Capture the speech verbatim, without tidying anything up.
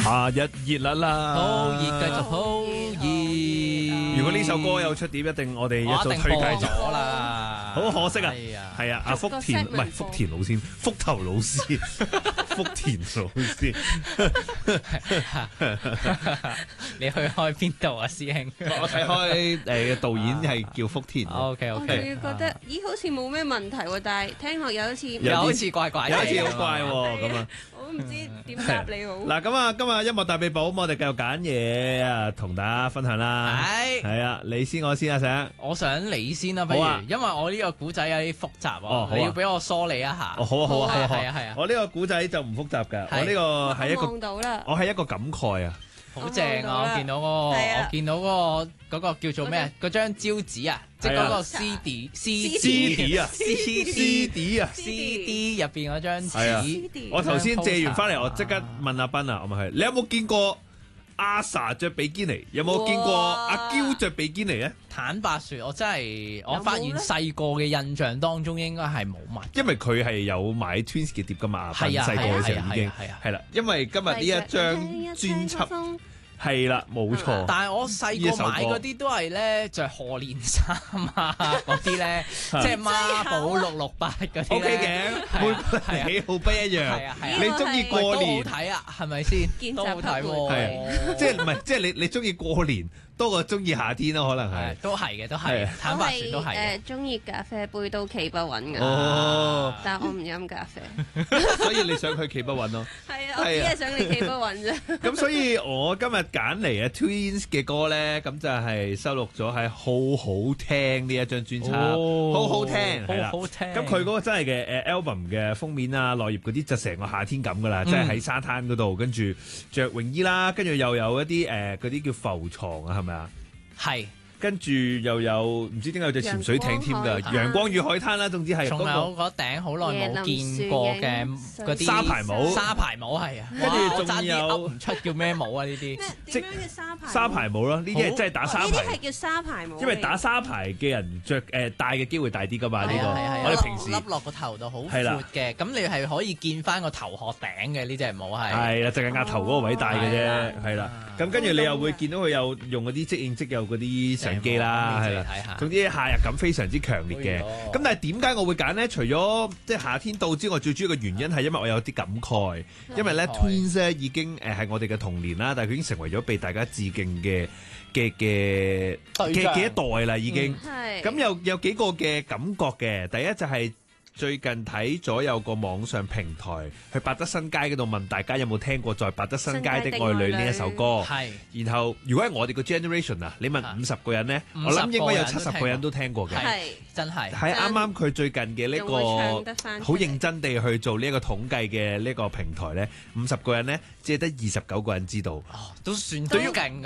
夏日熱辣啦， 好熱，繼續好熱。 如果呢首歌有出碟，一定我哋一早我一定播推介咗。 咗啦， 好可惜啊， 係啊， 係啊，阿福田唔係福田老師，福頭老師，福田老師， 你去開邊度啊，師兄？ 我睇開誒嘅導演係叫福田嘅。 OK 我仲 OK， 要覺得，咦，好似冇咩問題喎，但係聽落有一次， 有啲有好似怪怪地， 有一次好怪喎咁啊！ 我都唔知點答你好。 嗱咁啊，今日音樂大秘寶，咁我哋繼續揀嘢啊，同大家分享啦。 係係啊，你先我先啊，醒。 我想你先啦，不如好啊， 因為我呢個古仔有啲複雜哦好啊啊，你要俾我梳理一下。 哦，好啊，好啊，好啊，好係啊係啊我呢個古仔就唔複雜㗎， 係我呢個係一我個， 望到啦， 我係一個感慨啊。 好正啊！我見到嗰個， 係啊我見到嗰個嗰個叫做咩啊？嗰張招紙啊，即係嗰個 C D C C D 啊 C ，C D 啊。 C D 入邊嗰張係啊紙， 我頭先借完翻嚟， 啊我即刻問阿斌啊，我問佢：你有冇見過阿 sa 着比堅尼？有冇見過哇阿嬌着比堅尼咧？ 坦白説，我真係我有冇發現咧細個嘅印象當中應該係冇乜。 因為佢係有買 Twins 嘅碟噶嘛，阿斌係啊細個嘅時候已經係啊係啊係啦。因為今日呢一張專輯係啦，冇錯。 但係我細個買嗰啲都係咧着賀年衫啊嗰啲咧，即係孖寶六六八嗰啲 O K 咧。 嘅，每個人喜好不一樣。 係啊係啊， 你中意過都好年睇啊，係咪先？ 見都好睇習不喎， 係啊，即係唔係即係你你中意過年多過中意夏天咯？可能係係。都係嘅，都係係啊。 坦白説都係嘅。 誒中意咖啡杯都企不穩㗎， 哦， 但係我唔飲咖啡。 所以你想佢企不穩咯？ 係啊，我只係想你企不穩啫。 咁所以我今日揀嚟嘅 Twins 嘅歌咧，咁就係收錄咗喺好好聽呢一張專輯，好好聽係啦。 好好聽。 咁佢嗰個真係嘅誒 album 嘅封面啊、內頁嗰啲就成個夏天咁噶啦，即係喺沙灘嗰度，跟住着泳衣啦，跟住又有一啲誒嗰啲叫浮床啊，係咪啊？ 係， 跟住又有唔知點解有隻潛水艇添㗎， 陽光海灘陽光與海灘啦，總之係嗰仲有個。 嗰頂好耐冇見過嘅嗰啲沙排帽沙排帽係啊， 跟住哇我仲有爭啲噏唔出叫咩帽啊呢啲。 咩點樣嘅沙排？ 沙排帽咯，呢啲係真係打沙呢啲排係，叫沙排帽嚟嘅。 因為打沙排嘅人着誒戴嘅機會大啲噶嘛，呢個係啊係啊我哋平時笠落個頭度好係啦闊嘅，咁你係可以見翻個頭殼頂嘅呢隻帽係。 係啦，淨係額頭嗰個位戴嘅啫， 哦係啦。咁跟住你又會見到佢有用嗰啲即影即有嗰啲相機啦，係啦。 睇下。 總之夏日感非常之強烈嘅。 哎呦咁但係點解我會揀呢？除咗即係夏天到之外，最主要嘅原因係因為我有啲感慨，因為咧感慨 Twins 咧已經誒係我哋嘅童年啦，但係佢已經成為咗被大家致敬嘅嘅嘅對象嘅嘅一代啦，已經。 係咁有有幾個嘅感覺嘅，第一就係最近睇咗有個網上平台去百德新街嗰度問大家有冇聽過在百德新街的愛侶呢一首歌， 係然後如果係我哋個 generation 啊，你問五十個人呢， 五十我諗應該有七十個人都聽過個人都聽過嘅。 係係真係。 喺啱啱佢最近嘅呢仲會唱得個返出嚟好認真地去做呢一個統計嘅呢個平台呢，五十個人呢，只係得二十九個人知道。 哦，都算都都勁